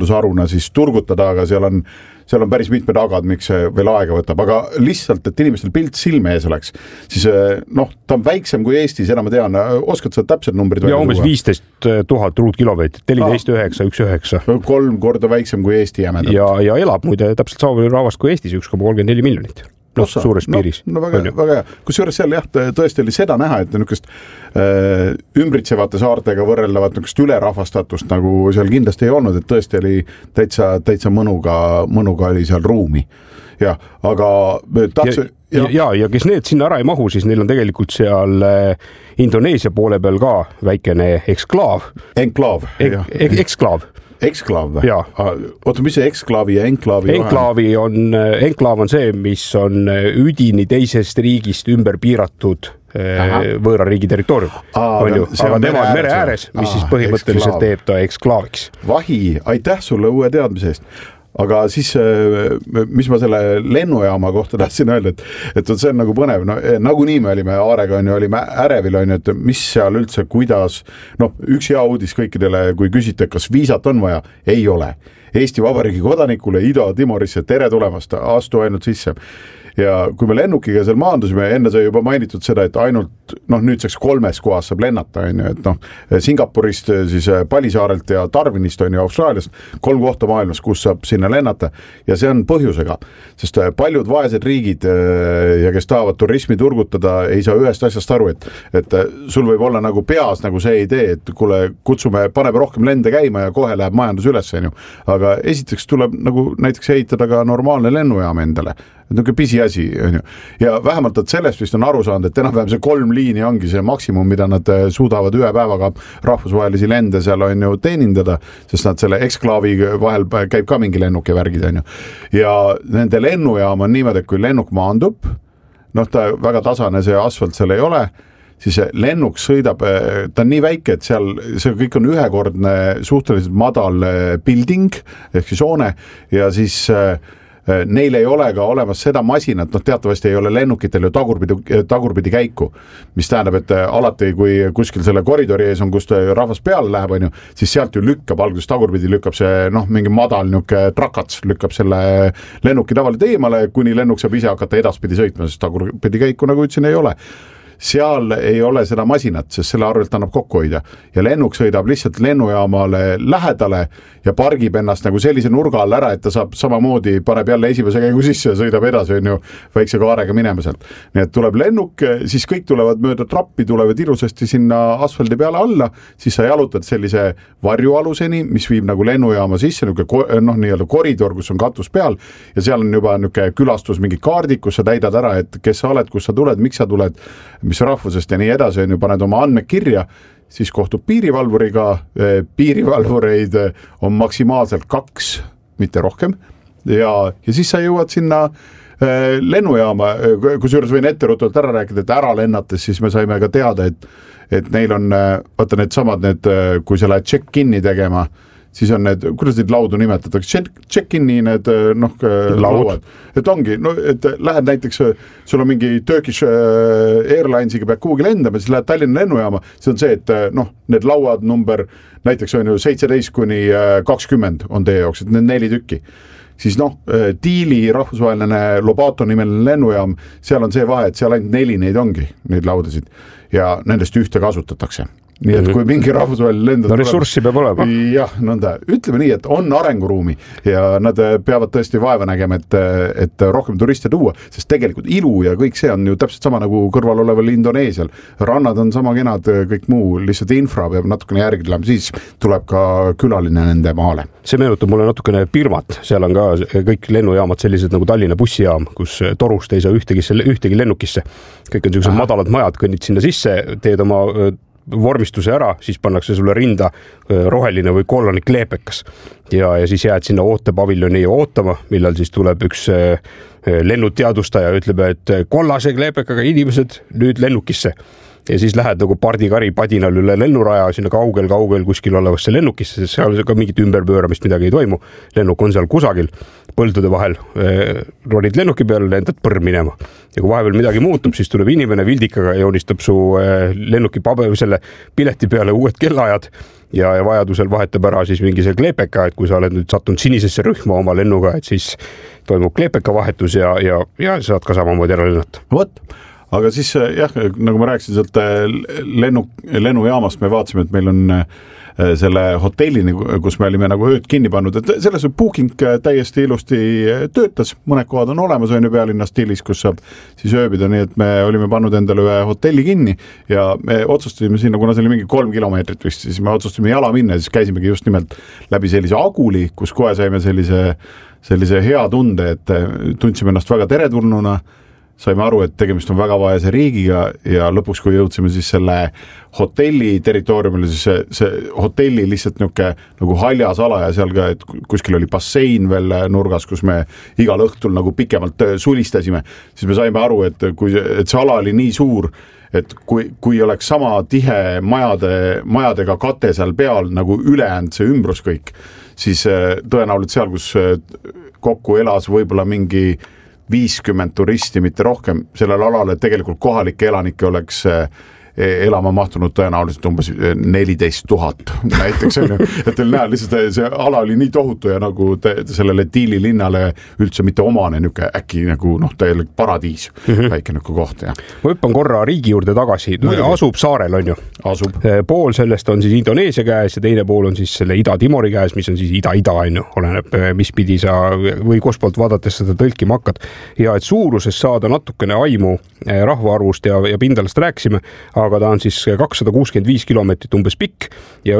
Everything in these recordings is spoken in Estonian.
majandusharuna siis turgutada, aga seal on päris mitmed agad, miks see veel aega võtab, aga lihtsalt, et inimestel pilt silme ees oleks, siis ta on väiksem kui Eesti, seda ma tean, oskad sa täpsed numbrid? Ja umbes 15 000 ruutkilomeetrit, 14,919. 3 korda väiksem kui Eesti jämedalt. Ja elab muide täpselt sama palju rahvast kui Eestis, 1,34 miljonit. Suures piiris. Väga hea. Kusjuures seal tõesti oli seda näha, et niisugust ümbritsevate saartega võrreldavat niisugust ülerahvastatust nagu seal kindlasti ei olnud, et tõesti oli täitsa mõnuga oli seal ruumi. Ja, aga ja kes need sinna ära ei mahu, siis neil on tegelikult seal Indoneesia poole peal ka väikene eksklaav. Eksklaav või? Oota, mis see eksklaavi ja enklaavi enklaav on see, mis on üdini teisest riigist ümber piiratud võõra riigi territoorium. Aga tema on mere ääres, mis siis põhimõtteliselt teeb ta eksklaaviks. Vahi, aitäh sulle uue teadmise eest. Aga siis, mis ma selle lennujaama kohta tahtsin öelda, et see on nagu põnev, nagunii me olime Aarega, olime ärevil, et mis seal üldse, kuidas, üks hea uudis kõikidele, kui küsite, kas viisat on vaja, ei ole. Eesti Vabariigi kodanikule Ida-Timorisse tere tulemast, astu ainult sisse. Ja kui me lennukiga seal maandusime, enne sai juba mainitud seda, et ainult nüüdseks 3 kohas saab lennata, et Singapurist, siis Palisaarelt ja Darwinist on ju Austraaliast 3 kohta maailmas, kus saab sinna lennata ja see on põhjusega, sest paljud vaesed riigid ja kes tahavad turismi turgutada, ei saa ühest asjast aru, et sul võib olla nagu peas nagu see idee, et kuule, paneme rohkem lende käima ja kohe läheb majandus üles, aga esiteks tuleb nagu näiteks ehitada ka normaalne lennujaam endale. Niisugune pisiasi, ja vähemalt, et sellest vist on aru saanud, et enam-vähem see 3 liini ongi see maksimum, mida nad suudavad ühe päevaga rahvusvahelisi lende seal on ju teenindada, sest nad selle eksklaavi vahel käib ka mingi lennuk ja värgid on ju. Ja nende lennujaam on niimoodi, et kui lennuk maandub, ta väga tasane, see asfalt seal ei ole, siis lennuk sõidab, ta on nii väike, et seal see kõik on ühekordne suhteliselt madal building, ehk siis hoone, ja siis neil ei ole ka olemas seda masinat, teatavasti ei ole lennukitel ju tagurpidi käiku, mis tähendab, et alati, kui kuskil selle koridori ees on, kust rahvas peale läheb, on ju, siis sealt ju lükkab, alguses tagurpidi lükkab see, mingi madal niuke trakats lükkab selle lennuki tavaliselt eemale, kuni lennuk saab ise hakata edaspidi sõitma, sest tagurpidi käiku, nagu ütlesin, ei ole. Seal ei ole seda masinat, sest selle arvelt annab kokku hoida ja lennuk sõidab lihtsalt lennujaamale lähedale ja pargib ennast nagu sellise nurga all ära, et ta saab samamoodi, paneb jälle esimese käigu sisse ja sõidab edasi, on ju, väikse kaarega minema sealt. Nii et tuleb lennuk, siis kõik tulevad mööda trappi, tulevad ilusasti sinna asfaldi peale alla, siis sa jalutad sellise varjualuseni, mis viib nagu lennujaama sisse, nii-öelda koridor, kus on katus peal ja seal on juba külastus mingi kaardid, kus sa täidad ära, et kes sa oled, kus sa tuled, miks sa tuled, mis rahvusest ja nii edasi on ju, paned oma andmed kirja, siis kohtub piirivalvuriga, piirivalvureid on maksimaalselt 2, mitte rohkem, ja siis sa jõuad sinna lennujaama, kusjuures võin etterutult ära rääkida, et ära lennates, siis me saime ka teada, et neil on, vaata need samad, kui sa lähed check-in'i tegema, siis on need, kuidas neid laudu nimetatakse, check-in'i need lauad. Et ongi, et lähed näiteks, sul on mingi Turkish Airlinesiga pead kuhugi lendama, siis lähed Tallinna lennujaama, see on see, et need lauad number, näiteks on ju 17-20 on teie jaoks, et need 4 tükki. Siis Tiili rahvusvaheline Lobato nimeline lennujaam, seal on see vahe, et seal ainult 4 neid ongi, neid laudasid, ja nendest ühte kasutatakse. Nii et kui mingi rahvusvaheline lend ressurssi peab olema. Jah, ütleme nii, et on arenguruumi ja nad peavad tõesti vaeva nägema, et rohkem turiste tuua, sest tegelikult ilu ja kõik see on ju täpselt sama nagu kõrval oleval Indoneesial. Rannad on sama kenad, kõik muu, lihtsalt infra peab natukene järgi tulema, siis tuleb ka külaline nende maale. See meenutab mulle natukene Birmat, seal on ka kõik lennujaamad sellised nagu Tallinna bussijaam, kus torust ei saa ühtegi lennukisse. Kõik on sellised madalad majad, kõnnid sinna sisse, teed oma vormistuse ära, siis pannakse sulle rinda roheline või kollane kleepekas ja siis jääd sinna ootepaviljoni ootama, millal siis tuleb üks lennuteadustaja ütleb, et kollase kleepekaga inimesed nüüd lennukisse. Ja siis lähed nagu pardikari padinal üle lennuraja sinna kaugel kuskil olevasse lennukisse, sest seal ka mingit ümberpööramist midagi ei toimu. Lennuk on seal kusagil põldude vahel, ronid lennuki peale, lendad põrm minema. Ja kui vahepeal midagi muutub, siis tuleb inimene vildikaga ja joonistab su lennuki selle pileti peale uued kellaajad ja vajadusel vahetab ära siis mingi see kleepeka, et kui sa oled nüüd sattunud sinisesse rühma oma lennuga, et siis toimub kleepeka vahetus ja saad ka samamoodi ära lennata. Vot, aga siis jah, nagu ma rääkisin sealt lennujaamast, me vaatasime, et meil on selle hotellini, kus me olime nagu ööd kinni pannud, et selles Booking täiesti ilusti töötas, mõned kohad on olemas, on ju pealinna stiilis, kus saab siis ööbida, nii et me olime pannud endale ühe hotelli kinni ja me otsustasime sinna, kuna see oli mingi 3 kilomeetrit vist, siis me otsustasime jala minna, siis käisimegi just nimelt läbi sellise Aguli, kus kohe saime sellise hea tunde, et tundsime ennast väga teretulnuna, saime aru, et tegemist on väga vaese riigiga ja lõpuks, kui jõudsime siis selle hotelli territooriumile, siis see hotelli lihtsalt nagu haljas ala ja seal ka, et kuskil oli bassein veel nurgas, kus me igal õhtul nagu pikemalt sulistasime, siis me saime aru, et see ala oli nii suur, et kui oleks sama tihe majadega kate seal peal nagu ülejäänud see ümbrus kõik, siis tõenäoliselt seal, kus kokku elas võib-olla mingi 50 turisti, mitte rohkem sellel alal, et tegelikult kohalikke elanikke oleks elama mahtunud tõenäoliselt umbes 14 000 näiteks, et teil näe, lihtsalt see ala oli nii tohutu ja nagu sellele Dili linnale üldse mitte omane äkki nagu täielik paradiis, väike nagu koht. Ma hüppan korra riigi juurde tagasi, asub saarel on ju? Asub. Pool sellest on siis Indoneesia käes ja teine pool on siis selle Ida-Timori käes, mis on siis ida-ida on ju, oleneb mis pidi sa või kus poolt vaadates seda tõlkima hakkad. Ja et suuruses saada natukene aimu rahvaarvust ja pindalast rääkisime, aga ta on siis 265 kilomeetrit umbes pikk ja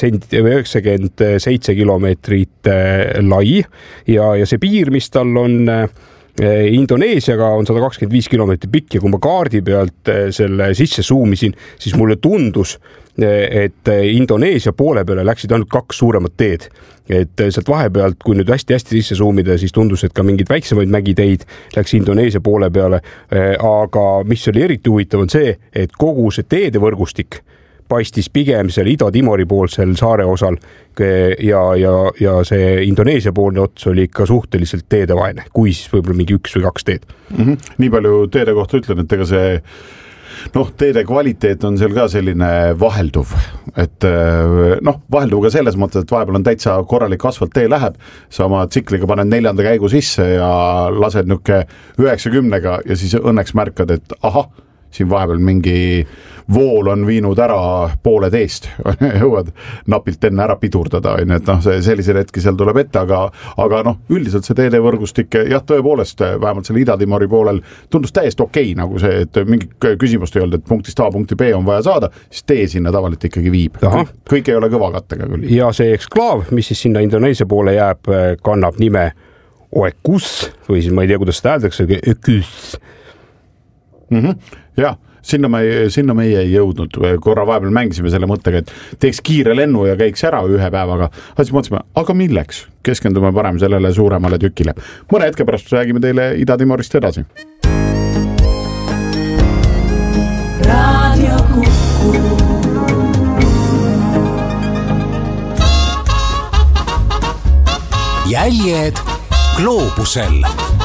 97 kilomeetrit lai ja see piir, mis tal on Indoneesiaga on 125 kilomeetrit pikk ja kui ma kaardi pealt selle sisse zoomisin, siis mulle tundus, et Indoneesia poole peale läksid ainult 2 suuremat teed. Et sealt vahepealt, kui nüüd hästi-hästi sisse zoomida, siis tundus, et ka mingid väiksemaid mägiteid läks Indoneesia poole peale. Aga mis oli eriti huvitav on see, et kogu see teedevõrgustik paistis pigem seal Ida-Timori poolsel saare osal ja see Indoneesia poolne ots oli ikka suhteliselt teedevaene, kui siis võib-olla mingi 1 või 2 teed. Nii palju teede kohta ütlen, et ega see teede kvaliteet on seal ka selline vahelduv, et vahelduv ka selles mõttes, et vahepeal on täitsa korralik asfalttee läheb, sama tsikliga paned 4. käigu sisse ja lased 90-ga ja siis õnneks märkad, et ahah, siin vahepeal mingi vool on viinud ära poole teest, jõuad napilt enne ära pidurdada, et sellisel hetki seal tuleb ette, aga üldiselt see teedevõrgustik, jah, tõepoolest, vähemalt selle Ida-Timori poolel tundus täiesti okei, nagu see, et mingi küsimust ei olnud, et punktist A punkti B on vaja saada, siis tee sinna tavaliselt ikkagi viib. Kõik ei ole kõvakattega küll. Ja see eksklaav, mis siis sinna Indoneesia poole jääb, kannab nime Oekus või siis ma ei tea, kuidas seda hääldakse, Ökus. Jah, sinna meie ei jõudnud, korra vahepeal mängisime selle mõttega, et teeks kiire lennu ja käiks ära 1 päevaga, siis mõtlesime, aga milleks? Keskendume parem sellele suuremale tükile. Mõne hetke pärast räägime teile Ida-Timorist edasi. Radio Kuku. Jäljed gloobusel.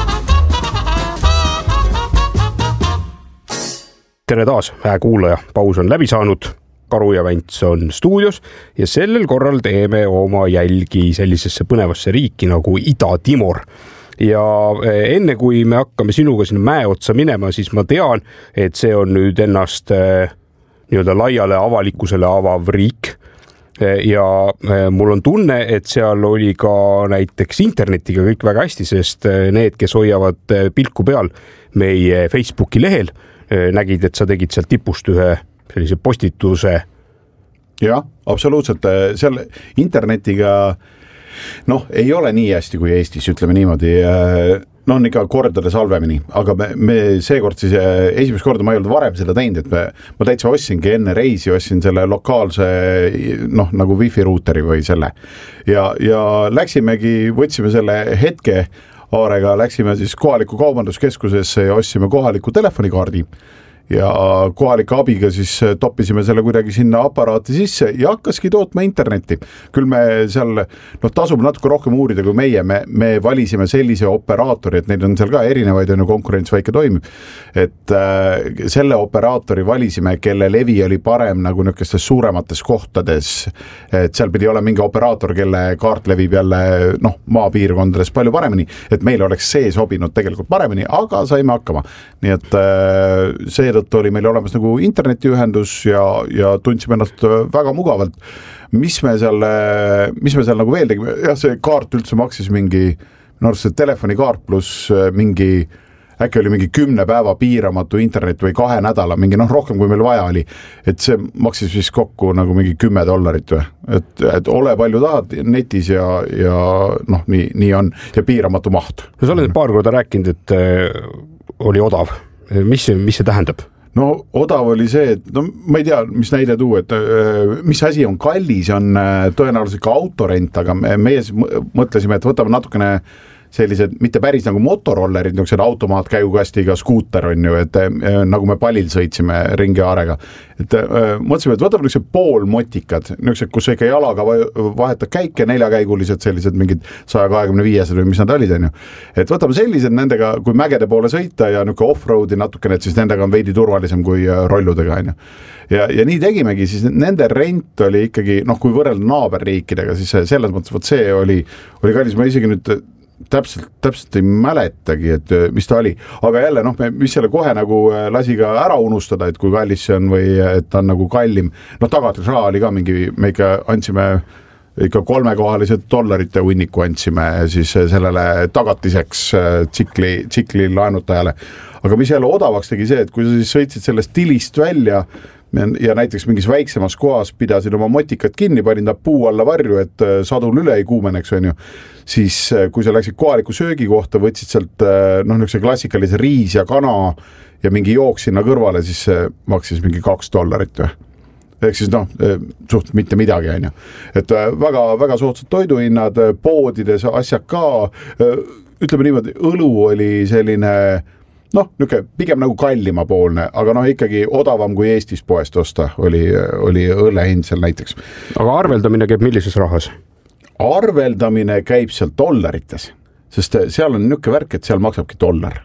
Tere taas, kuulaja, paus on läbi saanud, Karu ja Vents on stuudios ja sellel korral teeme oma jälgi sellisesse põnevasse riiki nagu Ida-Timor. Ja enne kui me hakkame sinuga sinna mäe otsa minema, siis ma tean, et see on nüüd ennast nii-öelda laiale avalikkusele avav riik. Ja mul on tunne, et seal oli ka näiteks internetiga kõik väga hästi, sest need, kes hoiavad pilku peal meie Facebooki lehel, nägid, et sa tegid seal tipust ühe sellise postituse. Jah, absoluutselt. Seal internetiga ei ole nii hästi kui Eestis, ütleme niimoodi. On ikka kordades halvemini, aga me seekord siis esimest korda ma ei olnud varem seda teinud, et ma täitsa ostsingi enne reisi, ostsin selle lokaalse nagu wifi ruuteri või selle ja läksimegi, võtsime selle hetke Aarega, läksime siis kohaliku kaubanduskeskusesse ja ostsime kohaliku telefonikaardi ja kohalike abiga siis toppisime selle kuidagi sinna aparaati sisse ja hakkaski tootma internetti. Küll me seal, tasub natuke rohkem uurida kui me valisime sellise operaatori, et neid on seal ka erinevaid, on ju konkurents väike toimib, et selle operaatori valisime, kelle levi oli parem nagu niisugustes suuremates kohtades, et seal pidi olema mingi operaator, kelle kaart levib jälle maapiirkondades palju paremini, et meil oleks see sobinud tegelikult paremini, aga saime hakkama. Nii et seetõttu oli meil olemas nagu internetiühendus ja tundsime ennast väga mugavalt. Mis me seal nagu veel tegime? Jah, see kaart üldse maksis mingi, see telefonikaart pluss mingi, äkki oli mingi 10 päeva piiramatu internet või 2 nädala, mingi rohkem kui meil vaja oli, et see maksis vist kokku nagu mingi $10 või, et ole palju tahad netis ja nii on ja piiramatu maht. No sa oled paar korda rääkinud, et oli odav. Mis see tähendab? No odav oli see, et ma ei tea, mis näide tuu, et mis asi on kallis, on tõenäoliselt ka autorent, aga meie mõtlesime, et võtame natukene sellised, mitte päris nagu motorollerid, niisugused automaatkäigukastiga skuuter on ju, et nagu me palil sõitsime ringi aarega. Et mõtlesime, et võtame niisugused poolmotikad, niisugused, kus ikka jalaga vahetad käike, 4-käigulised sellised mingid 125 või mis nad olid, on ju. Et võtame sellised nendega, kui mägede poole sõita ja niisugune off-roadi natukene, et siis nendega on veidi turvalisem kui rolludega, on ju. Ja nii tegimegi, siis nende rent oli ikkagi, kui võrrelda naaberriikidega, siis selles mõttes, võt see oli kallis, ma isegi nüüd täpselt ei mäletagi, et mis ta oli, aga jälle mis selle kohe nagu lasi ka ära unustada, et kui kallis see on või et ta on nagu kallim, tagatisraha oli ka mingi, me ikka andsime ikka 3-kohalised dollarite hunniku andsime siis sellele tagatiseks tsikli laenutajale, aga mis jälle odavaks tegi see, et kui sa siis sõitsid sellest tilist välja ja näiteks mingis väiksemas kohas pidasid oma motikat kinni, panin ta puu alla varju, et sadul üle ei kuumeneks, on ju, siis kui sa läksid kohaliku söögi kohta, võtsid sealt niisuguse klassikalise riis ja kana ja mingi jook sinna kõrvale, siis maksis mingi $2 või. Ehk siis suht mitte midagi, on ju. Et väga, väga soodsad toiduhinnad, poodides asjad ka, ütleme niimoodi, õlu oli selline pigem nagu kallimapoolne, aga ikkagi odavam kui Eestis poest osta oli õllehind seal näiteks. Aga arveldamine käib millises rahas? Arveldamine käib seal dollarites, sest seal on niisugune värk, et seal maksabki $.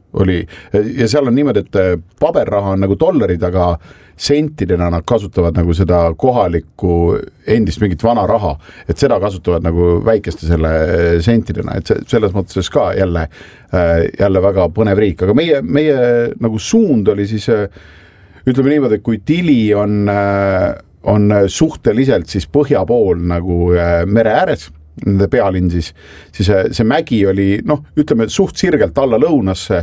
Ja seal on niimoodi, et paberraha on nagu $, aga sentidena nad kasutavad nagu seda kohalikku endist mingit vana raha, et seda kasutavad nagu väikeste selle sentidena, et selles mõttes ka jälle väga põnev riik, aga meie nagu suund oli siis, ütleme niimoodi, et kui Tili on suhteliselt siis põhja pool nagu mere ääres, nende pealinn siis see mägi oli, ütleme suht sirgelt alla lõunasse,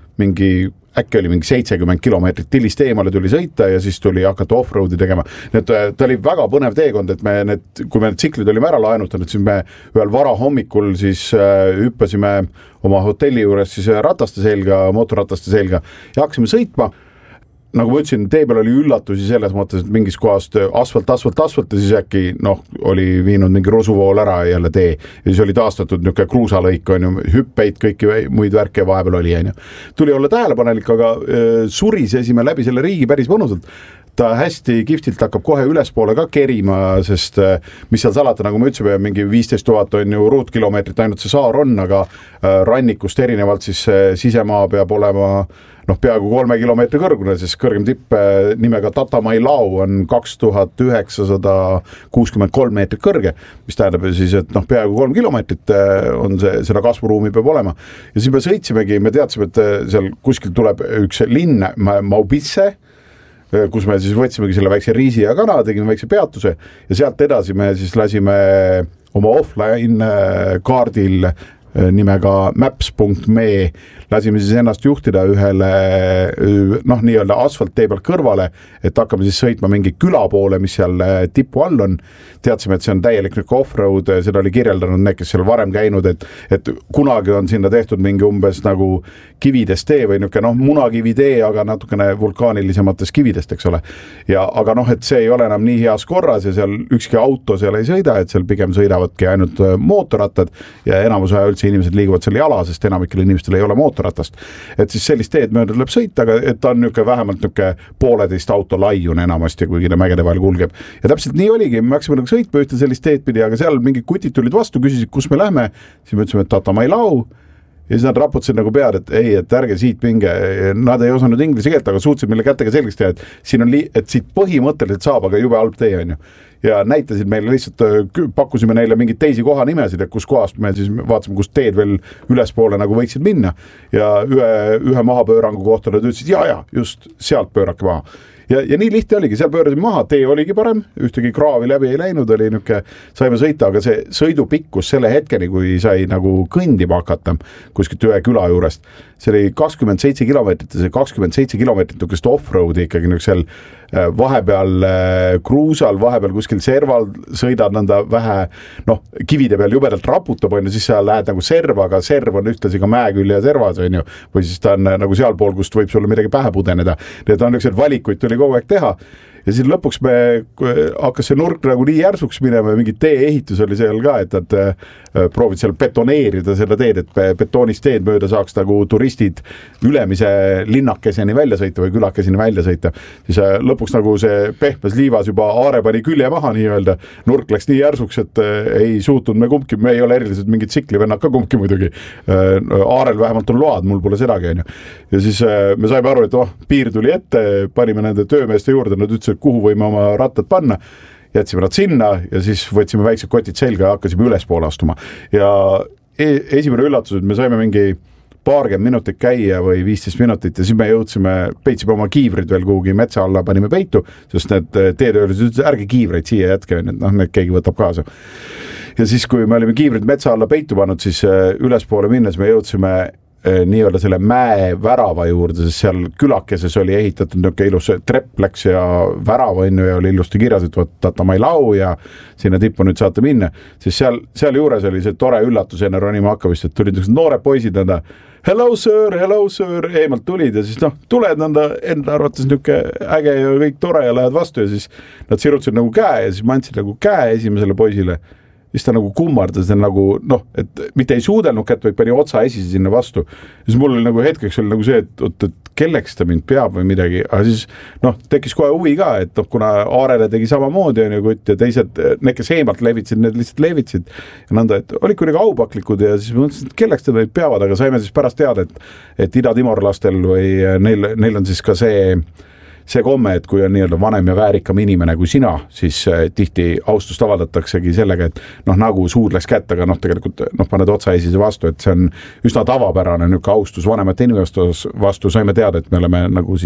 äkki oli mingi 70 kilomeetrit Tilist eemale tuli sõita ja siis tuli hakata off-roadi tegema. Ta oli väga põnev teekond, et kui me tsiklid olime ära laenutanud, siis me ühel varahommikul siis hüppasime oma hotelli juures siis mootorrataste selga ja hakkasime sõitma. Nagu ma ütlesin, tee peal oli üllatusi selles mõttes, et mingis kohast asfalt ja siis äkki oli viinud mingi rusuvool ära jälle tee ja siis oli taastatud niisugune kruusalõik, on ju, hüppeid, kõiki muid värke vahepeal oli, on ju. Tuli olla tähelepanelik, aga surisesime läbi selle riigi päris mõnusalt. Ta hästi kihvtilt hakkab kohe ülespoole ka kerima, sest mis seal salata, nagu me ütlesime, mingi 15 000 on ju ruutkilomeetrit ainult see saar on, aga rannikust erinevalt siis sisemaa peab olema peaaegu 3 kilomeetri kõrgune, siis kõrgem tipp nimega Tatamailau on 2963 meetrit kõrge, mis tähendab siis, et peaaegu 3 kilomeetrit on seda kasvuruumi peab olema. Ja siis me sõitsimegi, me teadsime, et seal kuskil tuleb üks linn, Maubisse, kus me siis võtsimegi selle väikse riisi ja kana, tegime väikse peatuse ja sealt edasi me siis lasime oma offline kaardil nimega maps.me lasime siis ennast juhtida ühele nii-öelda asfalttee pealt kõrvale, et hakkame siis sõitma mingi küla poole, mis seal tipu all on. Teadsime, et see on täielik off-road, seda oli kirjeldanud need, kes seal varem käinud, et kunagi on sinna tehtud mingi umbes nagu kividest tee või niisugune munakivi tee, aga natukene vulkaanilisemates kividest, eks ole. Aga et see ei ole enam nii heas korras ja seal ükski auto seal ei sõida, et seal pigem sõidavadki ainult mootorrattad ja enamus aja üldse inimesed liiguvad seal jala, sest enamikele inimestel ei ole mootorratast. Et siis sellist teed mööda tuleb sõita, aga et ta on vähemalt 1,5 auto laiune enamasti, kuigi ta mägede vahel kulgeb. Ja täpselt nii oligi, me hakkasime nagu sõitma ühte sellist teed pidi, aga seal mingid kutid tulid vastu, küsisid, kus me lähme. Siis me ütlesime, et Tatamailau. Ja siis nad raputasid nagu pead, et ei, et ärge siit minge. Nad ei osanud inglise keelt, aga suutsid meile kätega selgeks teha, et siin on et siit põhimõtteliselt saab, aga jube halb tee on ju. Ja näitasid meile lihtsalt, pakkusime neile mingid teisi kohanimesid, et kus kohast me siis vaatasime, kus teed veel ülespoole nagu võiksid minna. Ja ühe mahapöörangu kohta nad ütlesid, ja, just sealt pöörake maha. Ja nii lihtne oligi, seal pöörasime maha, tee oligi parem, ühtegi kraavi läbi ei läinud, oli saime sõita, aga see sõidu pikkus selle hetkeni, kui sai nagu kõndima hakata kuskilt ühe küla juurest, see oli 27 kilomeetrit ja see 27 kilomeetrit nukest off-roadi ikkagi seal vahepeal kruusal, vahepeal kuskil serval sõidad nõnda vähe, kivide peal jubedalt raputab, on ju, siis sa lähed nagu serva, aga serv on ühtlasi ka mäekülje ja servas, on ju, või siis ta on nagu sealpool, kust võib sulle midagi pähe pudeneda. Need on üks valikuid tuli kogu aeg teha. Ja siis lõpuks me hakkas see nurk nagu nii järsuks minema ja mingi tee-ehitus oli seal ka, et nad proovid seal betoneerida seda teed, et betoonist teed mööda saaks nagu turistid ülemise linnakeseni välja sõita või külakeseni välja sõita. Siis lõpuks nagu see pehmes liivas juba aare pani külje maha nii-öelda. Nurk läks nii järsuks, et ei suutnud me kumbki, me ei ole eriliselt mingid tsiklivennad ka kumbki muidugi. Aarel vähemalt on load, mul pole sedagi. Ja siis me saime aru, et piir tuli ette, panime nende töömeeste juurde, nad ütlesid, kuhu võime oma rattad panna, jätsime nad sinna ja siis võtsime väiksed kotid selga ja hakkasime ülespoole astuma. Ja esimene üllatus, et me saime mingi 20 minutit käia või 15 minutit ja siis me jõudsime, peitsime oma kiivrid veel kuhugi metsa alla, panime peitu, sest need teetöölised ütlesid, ärge kiivreid siia jätke, need keegi võtab kaasa. Ja siis, kui me olime kiivrid metsa alla peitu pannud, siis ülespoole minnes me jõudsime nii-öelda selle mäe värava juurde, sest seal külakeses oli ehitatud ilus trepp läks ja värava ja oli ilusti kirjas, et Tatamailau ja sinna tippu nüüd saate minna, siis seal juures oli see tore üllatus enne ronima hakkamist, et tulid noored poisid nõnda, hello sir, eemalt tulid ja siis tuled nõnda enda arvates äge ja kõik tore ja lähed vastu ja siis nad sirutasid nagu käe ja siis ma andsin nagu käe esimesele poisile. Siis ta nagu kummardas, nagu, et mitte ei suudelnud kätt, vaid pani otsa esisi sinna vastu. Siis mul oli nagu hetkeks oli nagu see, et kelleks ta mind peab või midagi, aga siis tekkis kohe huvi ka, et kuna Aarele tegi samamoodi ja teised, need, kes eemalt levitsid, need lihtsalt levitsid ja nõnda, et olid kuidagi aupaklikud ja siis mõtlesin, et kelleks ta meid peavad, aga saime siis pärast teada, et Ida-Timorlastel või neil on siis ka see komme, et kui on nii-öelda vanem ja väärikam inimene kui sina, siis tihti austust avaldataksegi sellega, et nagu suudleks kätt, aga tegelikult paned otsa esise vastu, et see on üsna tavapärane niisugune austus vanemate inimeste vastu, saime teada, et me oleme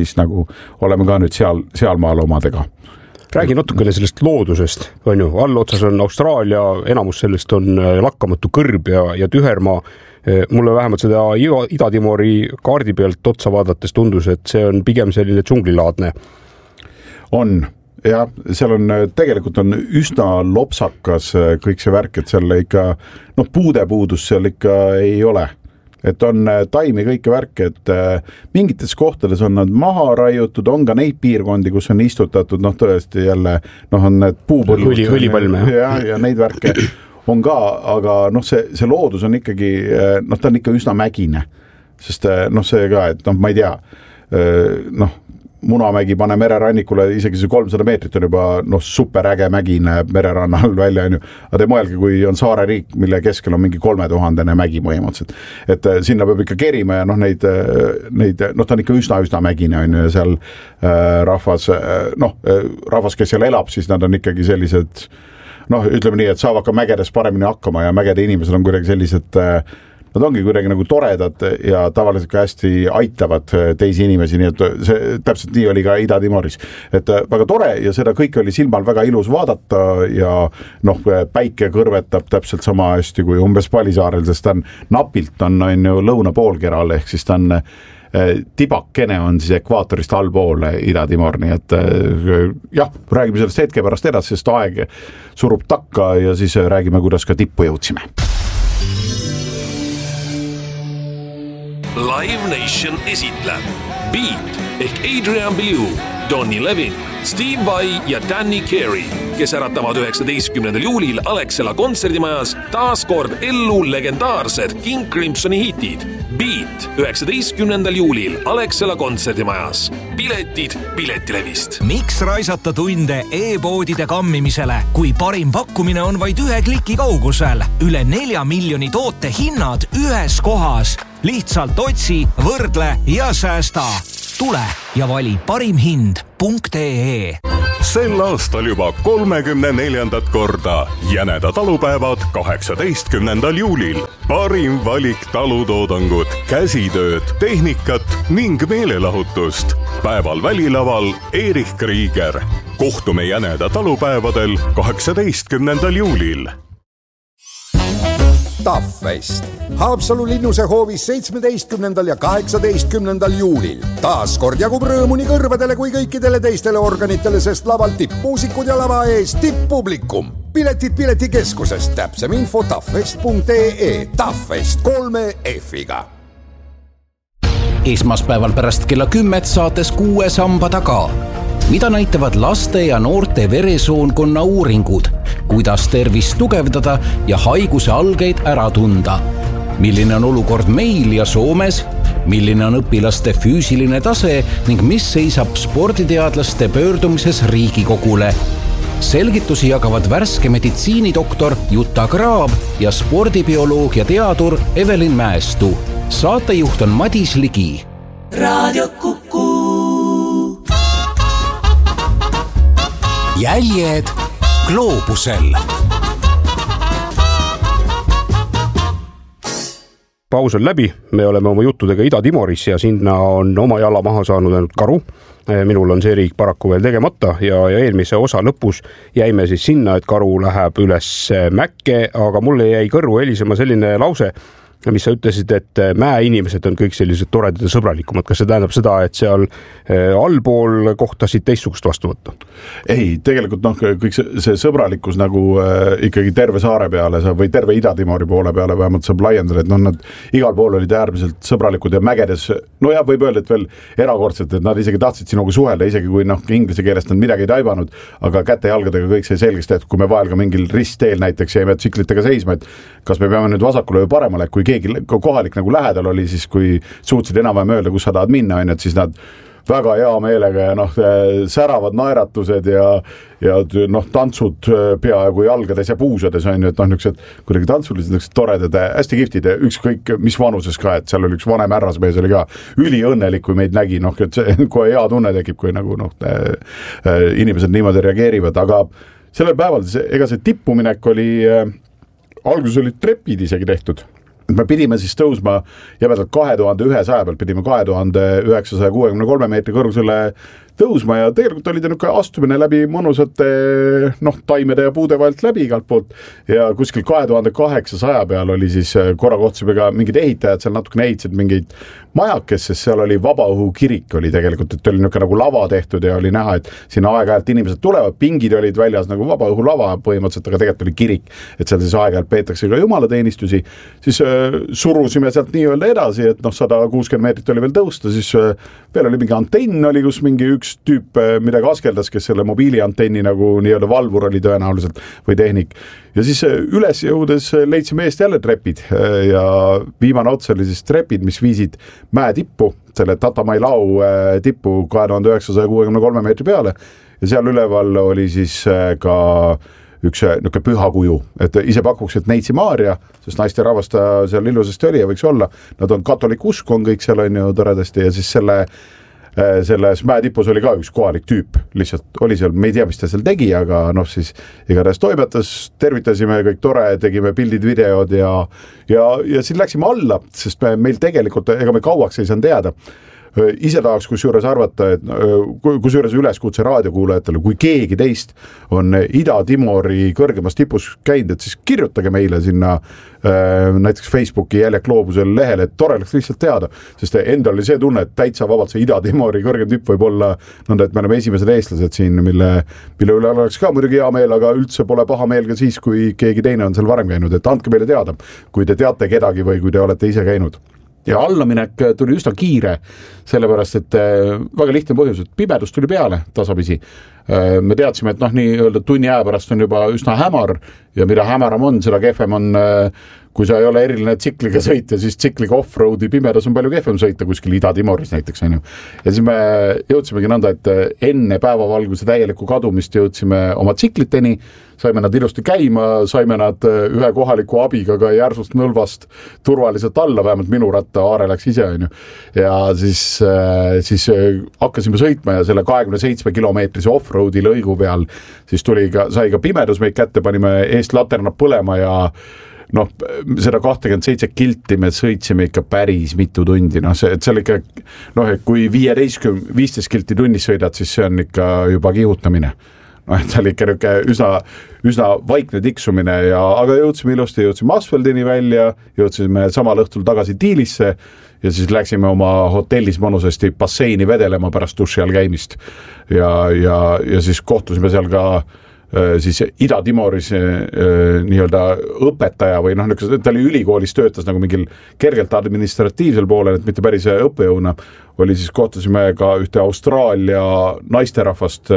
oleme ka nüüd sealmaal omadega. Räägi natukene sellest loodusest, on ju, allotsas on Austraalia, enamus sellest on lakkamatu kõrb ja tühermaa. Mulle vähemalt seda Ida-Timori kaardi pealt otsa vaadates tundus, et see on pigem selline džunglilaadne. On, jah, seal on tegelikult on üsna lopsakas kõik see värk, et seal ikka, puudepuudus seal ikka ei ole. Et on taimi kõike värk, et mingites kohtades on nad maha raiutud, on ka neid piirkondi, kus on istutatud, tõesti jälle, on need puupõllud. Õlipalme. Ja neid värke on ka, aga see loodus on ikkagi, ta on ikka üsna mägine, sest see ka, et ma ei tea, Munamägi pane mererannikule, isegi see 300 meetrit on juba superäge mägi näeb mererannal välja, aga te mõelge, kui on saare riik, mille keskel on mingi 3000 mägi põhimõtteliselt, et sinna peab ikka kerima ja neid, ta on ikka üsna mägine on ju, ja seal rahvas, kes seal elab, siis nad on ikkagi sellised ütleme nii, et saavad ka mägedes paremini hakkama ja mägede inimesed on kuidagi sellised, nad ongi kuidagi nagu toredad ja tavaliselt ka hästi aitavad teisi inimesi, nii et see täpselt nii oli ka Ida-Timoris. Et väga tore ja seda kõik oli silmal väga ilus vaadata ja päike kõrvetab täpselt sama hästi kui umbes Palisaarel, sest ta on napilt on ju lõunapoolkeral, ehk siis ta on tibakene on siis ekvaatorist allpool Ida-Timor, nii et jah, räägime sellest hetke pärast edasi, sest aeg surub takka ja siis räägime, kuidas ka tippu jõudsime. Live Nation esitleb Beat ehk Adrian Belew Donny Levin, Steve Vai ja Danny Carey, kes äratavad 19. juulil Alexela kontserdimajas taas kord ellu legendaarsed King Crimsoni hitid. Beat 19. juulil Alexela kontserdimajas. Piletid Piletilevist. Miks raisata tunde e-poodide kammimisele, kui parim pakkumine on vaid 1 kliki kaugusel? Üle 4 miljoni toote hinnad ühes kohas. Lihtsalt otsi, võrdle ja säästa. Tule ja vali parimhind.ee. Sel aastal juba 34. korda Jäneda talupäevad 18. juulil. Parim valik talutoodangut, käsitööd, tehnikat ning meelelahutust. Päeval välilaval Erich Krieger. Kohtume Jäneda talupäevadel 18. juulil. Taffest. Haapsalu linnuse hoovis 17. ja 18. juulil. Taas kord jagub rõõmu nii kõrvadele kui kõikidele teistele organitele, sest laval tippmuusikud ja lava ees tipppublikum. Piletid Piletikeskusest, täpsem info taffest.ee. Taffest 3 F-iga. Esmaspäeval pärast kella 10 saates 6 samba taga. Mida näitavad laste ja noorte veresoonkonna uuringud? Kuidas tervist tugevdada ja haiguse algeid ära tunda? Milline on olukord meil ja Soomes? Milline on õpilaste füüsiline tase ning mis seisab sporditeadlaste pöördumises Riigikogule? Selgitusi jagavad värske meditsiinidoktor Jutta Graab ja spordibioloogia teadur Evelin Mäestu. Saatejuht on Madis Ligi. Radio Kuku. Jäljed gloobusel. Paus on läbi, me oleme oma juttudega Ida-Timoris ja sinna on oma jala maha saanud ainult karu. Minul on see riik paraku veel tegemata ja eelmise osa lõpus jäime siis sinna, et karu läheb üles mäkke, aga mulle jäi kõrvu helisema selline lause, mis sa ütlesid, et mäeinimesed on kõik sellised toredad ja sõbralikumad. Kas see tähendab seda, et seal allpool kohtasid teistsugust vastuvõttu? Ei, tegelikult kõik see sõbralikkus nagu ikkagi terve saare peale või terve Ida-Timori poole peale vähemalt saab laiendada, et nad igal pool olid äärmiselt sõbralikud ja mägedes, võib öelda, et veel erakordselt, et nad isegi tahtsid sinuga suhelda, isegi kui inglise keelest nad midagi ei taibanud, aga käte jalgadega kõik see selgeks tehtud, kui me vahel ka mingil ristteel näiteks jäime tsiklitega seisma, et kas me peame nüüd vasakule või paremale, kui keegi kohalik nagu lähedal oli, siis kui suutsid enam-vähem öelda, kus sa tahad minna, et siis nad väga hea meelega ja säravad naeratused ja tantsud peaaegu jalgades ja puusades on, et niisugused kuidagi tantsulised, niisugused toredad, hästi kiftid ja ükskõik mis vanuses ka, et seal oli üks vanem härrasmees oli ka üliõnnelik, kui meid nägi, et see kohe hea tunne tekib, kui nagu inimesed niimoodi reageerivad, aga sellel päeval ega see tippuminek oli, alguses olid trepid isegi tehtud. Me pidime siis tõusma jämedalt 2100 pealt, pidime 2963 meetri kõrgusele tõusma ja tegelikult oli ta astumine läbi mõnusate taimede ja puude vahelt läbi igalt poolt ja kuskil 2800 peal oli siis korra kohtusime ka mingid ehitajad seal natukene ehitasid mingeid majakes, sest seal oli vabaõhu kirik oli tegelikult, et oli nagu lava tehtud ja oli näha, et sinna aeg-ajalt inimesed tulevad, pingid olid väljas nagu vabaõhu lava põhimõtteliselt, aga tegelikult oli kirik, et seal siis aeg-ajalt peetakse ka jumalateenistusi, siis surusime sealt nii-öelda edasi, et 160 meetrit oli veel tõusta, siis veel oli mingi antenn oli, kus mingi üks tüüp midagi askeldas, kes selle mobiiliantenni nagu nii-öelda valvur oli tõenäoliselt või tehnik. Ja siis üles jõudes leidsime eest jälle trepid ja viimane ots oli siis trepid, mis viisid mäe tippu, selle Tatamailau tippu 2963 meetri peale ja seal üleval oli siis ka üks püha kuju, et ise pakuks, et Neitsi Maaria, sest naiste rahvasta seal ilusasti oli ja võiks olla, nad on katolik usk, on kõik seal on ju toredasti ja siis selles mäetipus oli ka üks kohalik tüüp, lihtsalt oli seal, me ei tea, mis ta seal tegi, aga siis igatahes toimetas, tervitasime kõik tore, tegime pildid, videod ja siin läksime alla, sest meil tegelikult, ega me kauaks ei saanud teada. Ise tahaks kusjuures arvata, et kusjuures üleskutse raadiokuulajatele, kui keegi teist on Ida-Timori kõrgemas tipus käinud, et siis kirjutage meile sinna näiteks Facebooki Jäljed gloobusel lehele, et tore oleks lihtsalt teada, sest endal oli see tunne, et täitsa vabalt see Ida-Timori kõrgem tipp võib olla, et me oleme esimesed eestlased siin, mille üle oleks ka muidugi hea meel, aga üldse pole paha meel ka siis, kui keegi teine on seal varem käinud, et andke meile teada, kui te teate kedagi või kui te olete ise käinud. ja allaminek tuli üsna kiire, sellepärast, et väga lihtne põhjus, et pimedus tuli peale tasapisi. Me teadsime, et nii-öelda tunni aja pärast on juba üsna hämar ja mida hämaram on, seda kehvem on, kui sa ei ole eriline tsikliga sõita, siis tsikliga off-roadi pimedas on palju kehvem sõita kuskil Ida-Timoris näiteks, on ju. Ja siis me jõudsimegi nõnda, et enne päevavalguse täielikku kadumist jõudsime oma tsikliteni, saime nad ilusti käima, saime nad ühe kohaliku abiga ka järsust nõlvast turvaliselt alla, vähemalt minu ratta Aare läks ise, on ju. Ja siis hakkasime sõitma ja selle 27 kilomeetrise off-roadi lõigu peal siis sai ka pimedus meid kätte, panime eest laternad põlema ja seda 27 kilti me sõitsime ikka päris mitu tundi, seal ikka, kui 15 kilti tunnis sõidad, siis see on ikka juba kihutamine. See oli ikka üsna vaikne tiksumine, aga jõudsime ilusti, jõudsime Asfaldini välja, jõudsime samal õhtul tagasi Tiilisse ja siis läksime oma hotellis mõnusasti basseini vedelema pärast duši all käimist ja siis kohtusime seal ka siis Ida-Timoris nii-öelda õpetaja või ta oli ülikoolis, töötas nagu mingil kergelt administratiivsel poolel, et mitte päris õppejõuna, siis kohtusime ka ühte Austraalia naisterahvast,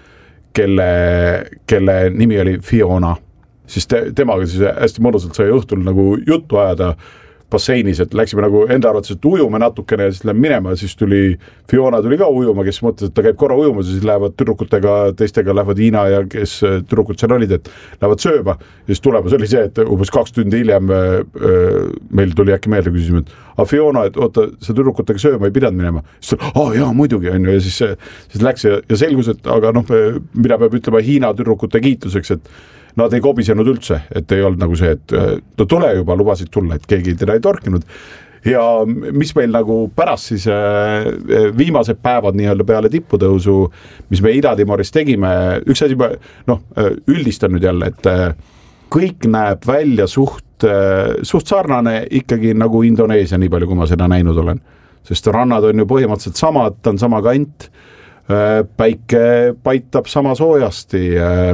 kelle nimi oli Fiona, siis temaga siis hästi mõnusalt sai õhtul nagu juttu ajada basseinis, et läksime nagu enda arvates, et ujume natukene ja siis läheme minema, siis Fiona tuli ka ujuma, kes mõtles, et ta käib korra ujumas ja siis lähevad tüdrukutega, teistega lähevad Hiina ja kes tüdrukud seal olid, et lähevad sööma ja siis tulemus oli see, et umbes 2 tundi hiljem meil tuli äkki meelde, küsisime, et Fiona, et oota, sa tüdrukutega sööma ei pidanud minema, siis jaa, muidugi on ju ja siis läks ja selgus, et aga mida peab ütlema Hiina tüdrukute kiituseks, et nad ei kobisenud üldse, et ei olnud nagu see, et tule juba, lubasid tulla, et keegi teda ei torkinud. Ja mis meil nagu pärast siis viimased päevad nii-öelda peale tipputõusu, mis me Ida-Timoris tegime, üks asi, üldistan nüüd jälle, et kõik näeb välja suht sarnane ikkagi nagu Indoneesia, nii palju kui ma seda näinud olen. Sest rannad on ju põhimõtteliselt samad, ta on sama kant, päike paitab sama soojasti,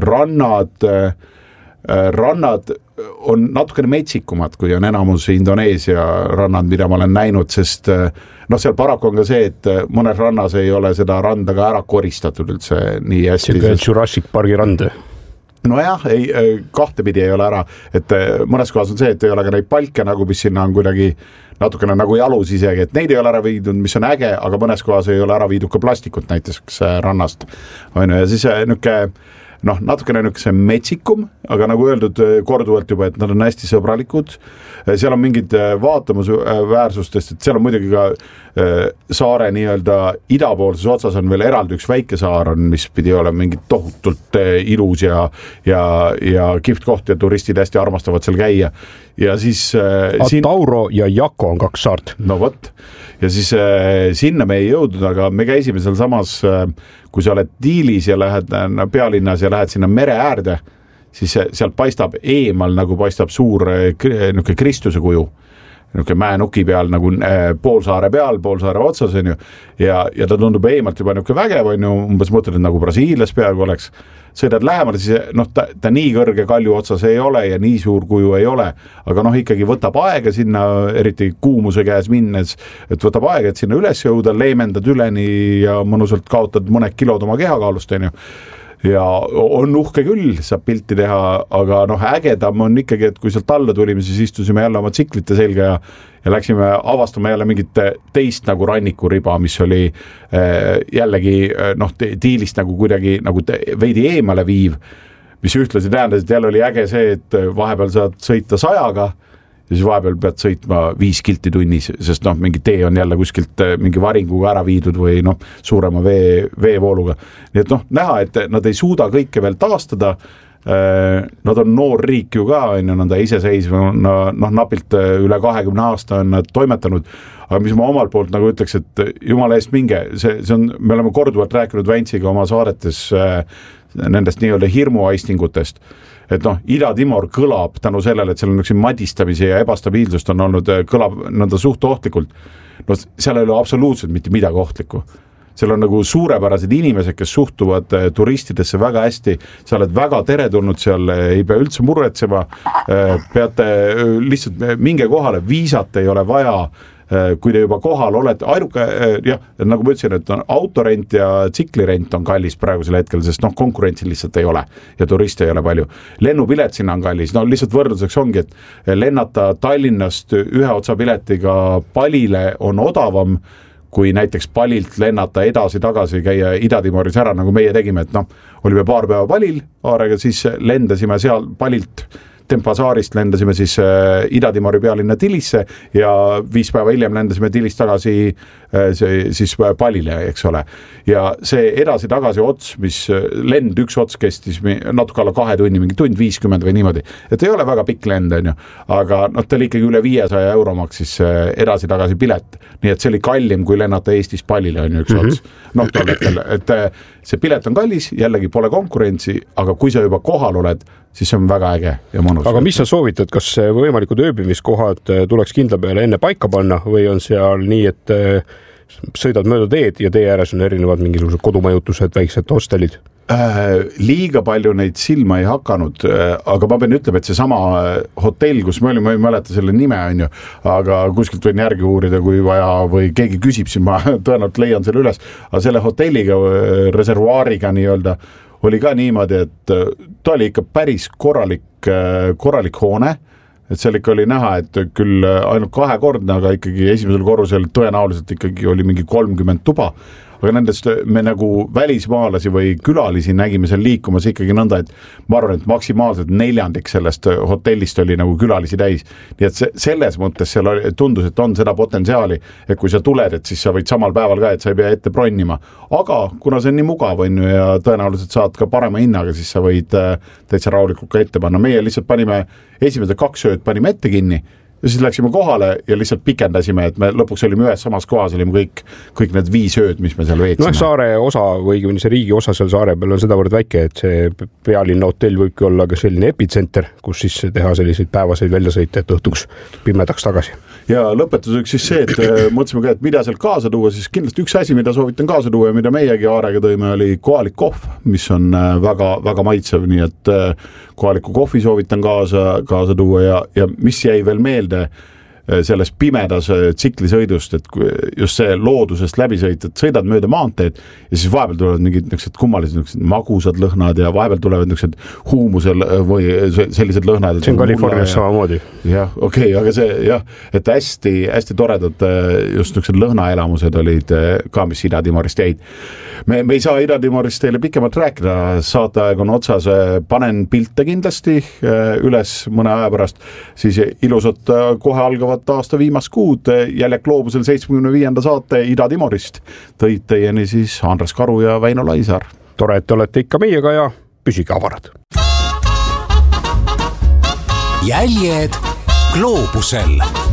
rannad on natukene metsikumad, kui on enamus Indoneesia rannad, mida ma olen näinud, sest seal paraku on ka see, et mõnes rannas ei ole seda randa ka ära koristatud üldse nii hästi. See Jurassic Parki rand. Nojah, kahtepidi ei ole ära, et mõnes kohas on see, et ei ole ka neid palke nagu, mis sinna on kuidagi natukene nagu jalus isegi, et neid ei ole ära viidud, mis on äge, aga mõnes kohas ei ole ära viidud ka plastikut näiteks rannast. Ja siis natukene nükese metsikum, aga nagu öeldud korduvalt juba, et nad on hästi sõbralikud. Seal on mingid vaatamusväärsustest, et seal on muidugi ka saare nii-öelda idapoolses otsas on veel eraldi üks väike saar on, mis pidi olema mingi tohutult ilus ja kihvt koht ja turistid hästi armastavad seal käia. Ja siis Tauro ja Jako on 2 saart. No võt. Ja siis sinna me ei jõudnud, aga me käisime seal samas, kui sa oled Tiilis ja lähed pealinnas ja lähed sinna mere äärde, siis sealt paistab eemal nagu paistab suur Kristuse kuju. Mäenuki peal nagu poolsaare peal, poolsaare otsas on ju, ja ta tundub eemalt juba vägev on ju, umbes mõtled, nagu Brasiilias peaaegu oleks. Sõidad lähemale, siis ta nii kõrge kalju otsas ei ole ja nii suur kuju ei ole, aga ikkagi võtab aega sinna, eriti kuumuse käes minnes, et võtab aega, et sinna üles jõuda, leemendad üleni ja mõnusalt kaotad mõned kilod oma kehakaalust, on ju. Ja on uhke küll, saab pilti teha, aga ägedam on ikkagi, et kui sealt alla tulime, siis istusime jälle oma tsiklite selga ja läksime avastama jälle mingit teist nagu rannikuriba, mis oli jällegi Tiilist nagu kuidagi nagu veidi eemale viiv, mis ühtlasi tähendas, et jälle oli äge see, et vahepeal saad sõita 100-ga ja siis vahepeal pead sõitma 5 kilti tunnis, sest mingi tee on jälle kuskilt mingi varinguga ära viidud või suurema veevooluga. Nii et näha, et nad ei suuda kõike veel taastada, nad on noor riik ju ka, nad on iseseisva, napilt üle 20 aasta on nad toimetanud, aga mis ma omalt poolt nagu ütleks, et jumala eest minge, see on, me oleme korduvalt rääkinud Väntsiga oma saadetes nendest nii-öelda hirmuaistingutest, et Ida-Timor kõlab tänu sellele, et seal on üks madistamise ja ebastabiilsust on olnud, kõlab nõnda suht ohtlikult. Seal ei ole absoluutselt mitte midagi ohtlikku. Seal on nagu suurepärased inimesed, kes suhtuvad turistidesse väga hästi, sa oled väga teretulnud seal, ei pea üldse muretsema, peate lihtsalt minge kohale, viisat ei ole vaja, kui te juba kohal olete, ainuke jah, nagu ma ütlesin, et on autorent ja tsiklirent on kallis praegusel hetkel, sest konkurentsi lihtsalt ei ole ja turiste ei ole palju. Lennupilet sinna on kallis, lihtsalt võrdluseks ongi, et lennata Tallinnast ühe otsa piletiga Palile on odavam, kui näiteks Palilt lennata edasi-tagasi, käia Ida-Timoris ära, nagu meie tegime, et olime paar päeva Palil Aarega, siis lendasime seal Palilt Tempasaarist lendasime siis Ida-Timori pealinna Tilisse ja 5 päeva hiljem lendasime Tilist tagasi siis Palile, eks ole. Ja see edasi-tagasi ots, mis lend üks ots kestis natuke alla 2 tunni, mingi tund 50 või niimoodi. Et ei ole väga pikk lend, on ju, aga ta oli ikkagi üle 500 euro maksis edasi-tagasi pilet. Nii et see oli kallim, kui lennata Eestis Palile, on ju üks ots. Et see pilet on kallis, jällegi pole konkurentsi, aga kui sa juba kohal oled, siis see on väga äge ja mõnus. Aga mis sa soovitad, kas võimalikud ööbimiskohad tuleks kindla peale enne paika panna või on seal nii, et sõidad mööda teed ja tee ääres on erinevad mingisugused kodumajutused, väiksed hostelid? Liiga palju neid silma ei hakanud, aga ma pean ütlema, et see sama hotell, kus me olime, ma ei mäleta selle nime, on ju, aga kuskilt võin järgi uurida, kui vaja või keegi küsib, siis ma tõenäoliselt leian selle üles, aga selle hotelliga, reservuaariga nii-öelda oli ka niimoodi, et ta oli ikka päris korralik hoone, et seal ikka oli näha, et küll ainult 2-kordne, aga ikkagi esimesel korrusel tõenäoliselt ikkagi oli mingi 30 tuba, aga nendest me nagu välismaalasi või külalisi nägime seal liikumas ikkagi nõnda, et ma arvan, et maksimaalselt 1/4 sellest hotellist oli nagu külalisi täis. Nii et selles mõttes seal tundus, et on seda potentsiaali, et kui sa tuled, et siis sa võid samal päeval ka, et sa ei pea ette bronnima. Aga kuna see on nii mugav on ju, ja tõenäoliselt saad ka parema hinnaga, siis sa võid täitsa rahulikult ka ette panna. Meie lihtsalt panime esimesed 2 ööd panime ette kinni. Ja siis läksime kohale ja lihtsalt pikendasime, et me lõpuks olime ühes samas kohas, olime kõik need 5 ööd, mis me seal veetsime. Saare osa või see riigi osa seal saare peal on sedavõrd väike, et see pealinna hotell võibki olla ka selline epitsenter, kus siis teha selliseid päevaseid väljasõite, et õhtuks pimedaks tagasi. Ja lõpetuseks siis see, et mõtlesime ka, et mida seal kaasa tuua, siis kindlasti üks asi, mida soovitan kaasa tuua ja mida meiegi Aarega tõime, oli kohalik kohv, mis on väga, väga maitsev, nii et kohaliku kohvi soovitan kaasa tuua ja mis jäi veel meelde selles pimedas tsiklisõidust, et just see loodusest läbisõit, et sõidad mööda maanteed ja siis vahepeal tulevad mingid kummalised magusad lõhnad ja vahepeal tulevad huumusel või sellised lõhnad. See on Californias samamoodi. Jah, okei, aga see jah, et hästi toredad just niisugused lõhnaelamused olid ka, mis Ida-Timorist jäid. Me ei saa Ida-Timorist teile pikemalt rääkida, saateaeg on otsas, panen pilte kindlasti üles mõne aja pärast, siis ilusad kohe algavad aasta viimast kuud Jäljak Gloobusel 75. saate Ida-Timorist. Tõid teieni siis Andres Karu ja Väino Laisaar. Tore, et olete ikka meiega ja püsige avarad. Jäljed Gloobusel.